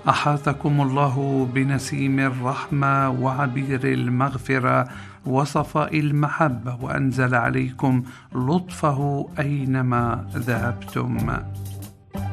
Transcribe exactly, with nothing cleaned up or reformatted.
أحاطكم الله بنسيم الرحمة وعبير المغفرة وصفاء المحبة، وأنزل عليكم لطفه أينما ذهبتم.